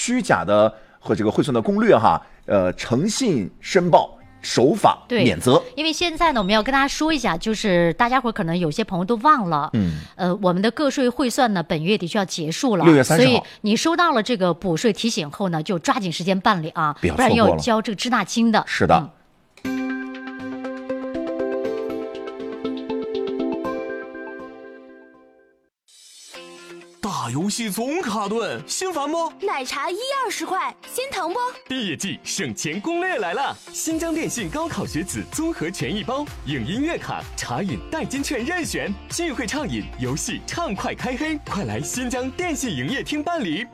虚假的和这个汇算的攻略哈，诚信申报。守法免责。 因为现在呢，我们要跟大家说一下，就是大家伙可能有些朋友都忘了，我们的个税汇算呢，本月底就要结束了 ，6月30号。 所以你收到了这个补税提醒后呢，就抓紧时间办理啊，不然要交这个滞纳金的。 是的。 大游戏总卡顿，心烦不？ 奶茶120块，心疼不？ 毕业季省钱攻略来了！新疆电信高考学子综合权益包，影音乐卡、茶饮代金券任选，聚会畅饮，游戏畅快开黑，快来新疆电信营业厅办理。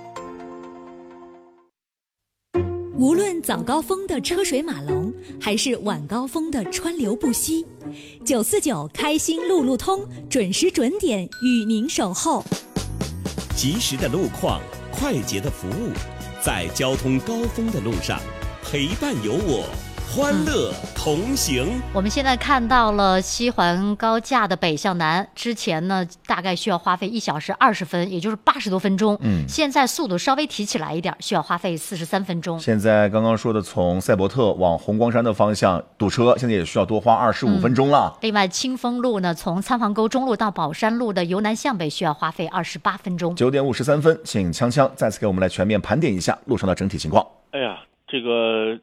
无论早高峰的车水马龙，还是晚高峰的川流不息，949开心路路通，准时准点与您守候。 及时的路况，快捷的服务，在交通高峰的路上，陪伴有我，欢乐同行。 我们现在看到了西环高架的北向南，之前呢大概需要花费1小时20分，也就是80多分钟。现在速度稍微提起来一点，需要花费43分钟。 现在刚刚说的从赛博特往红光山的方向堵车，现在也需要多花25分钟了。 另外，清风路呢，从参房沟中路到宝山路的由南向北需要花费28分钟。 9点53分，请锵锵再次给我们来全面盘点一下路上的整体情况。 哎呀，这个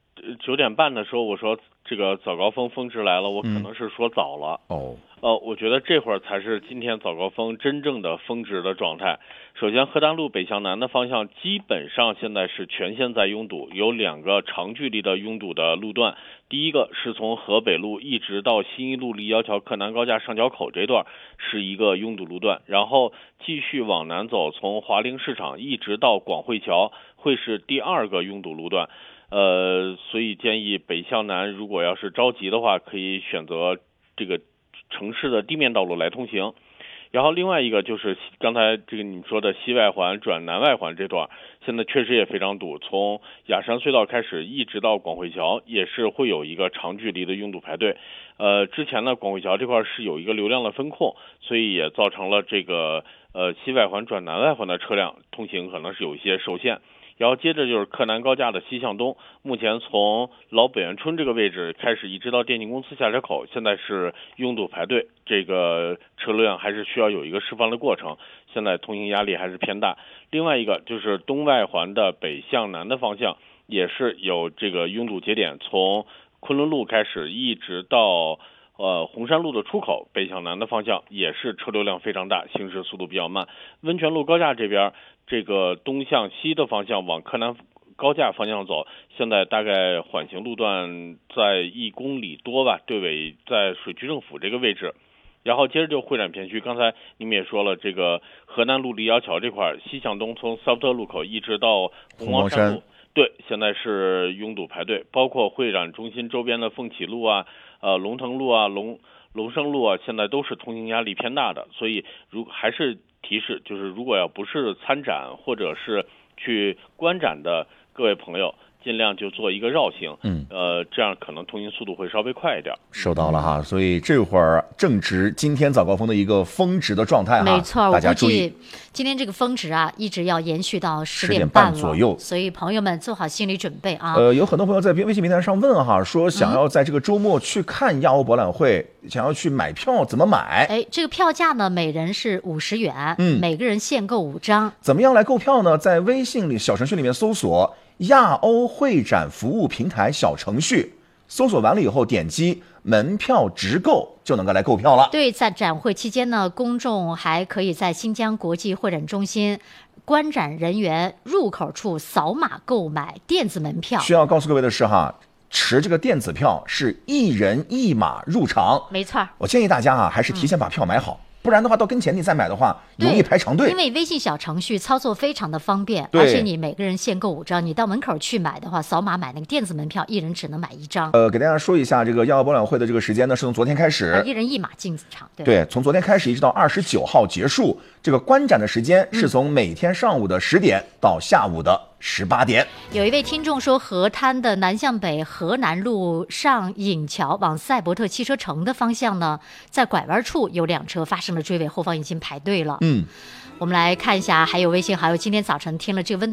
9点半的时候，我说这个早高峰峰值来了，我可能是说早了。我觉得这会儿才是今天早高峰真正的峰值的状态。首先，河丹路北向南的方向基本上现在是全线在拥堵，有2个长距离的拥堵的路段。第一个是从河北路一直到新一路立交桥柯南高架上桥口这段是一个拥堵路段，然后继续往南走，从华陵市场一直到广汇桥会是第2个拥堵路段。所以建议北向南如果要是着急的话，可以选择这个城市的地面道路来通行。然后另外一个就是刚才这个你们说的西外环转南外环这段，现在确实也非常堵，从雅山隧道开始一直到广汇桥也是会有一个长距离的拥堵排队。之前呢广汇桥这块是有一个流量的分控，所以也造成了这个西外环转南外环的车辆通行可能是有一些受限。然后接着就是柯南高架的西向东，目前从老北园村这个位置开始一直到电信公司下车口，现在是拥堵排队，这个车辆还是需要有一个释放的过程，现在通行压力还是偏大。另外一个就是东外环的北向南的方向也是有这个拥堵节点，从昆仑路开始一直到红山路的出口，北向南的方向也是车流量非常大，行驶速度比较慢。温泉路高架这边这个东向西的方向往柯南高架方向走，现在大概缓行路段在1公里多吧，队尾在水区政府这个位置。然后接着就会展片区，刚才你们也说了，这个河南路立交桥这块西向东从赛博特路口一直到红光山路，对，现在是拥堵排队，包括会展中心周边的凤起路啊、龙腾路啊、龙生路啊，现在都是通行压力偏大的。所以还是提示，就是如果要不是参展或者是去观展的各位朋友，尽量就做一个绕行，这样可能通行速度会稍微快一点。 收到了哈，所以这会儿正值今天早高峰的一个峰值的状态哈， 没错， 大家注意。 我估计今天这个峰值啊，一直要延续到10点半左右， 所以朋友们做好心理准备啊。 有很多朋友在微信平台上问哈，说想要在这个周末去看亚欧博览会，想要去买票怎么买？ 这个票价呢，每人是50元，每个人限购5张。 怎么样来购票呢？在微信里小程序里面搜索亚欧会展服务平台小程序，搜索完了以后点击门票直购就能够来购票了。 对，在展会期间呢，公众还可以在新疆国际会展中心观展人员入口处扫码购买电子门票。 需要告诉各位的是哈，持这个电子票是1人1码入场。 没错， 我建议大家还是提前把票买好。不然的话，到跟前你再买的话，容易排长队。 因为微信小程序操作非常的方便，而且你每个人限购5张，你到门口去买的话，扫码买那个电子门票，1人只能买1张。 给大家说一下，这个亚欧博览会的这个时间呢，是从昨天开始 ，1人1码进场。 对，从昨天开始一直到29号结束。这个观展的时间是从每天上午的10点到下午的18点。 有一位听众说，河滩的南向北河南路上引桥往赛博特汽车城的方向呢，在拐弯处有2车发生了追尾，后方已经排队了。我们来看一下，还有微信好友今天早晨听了这个温暖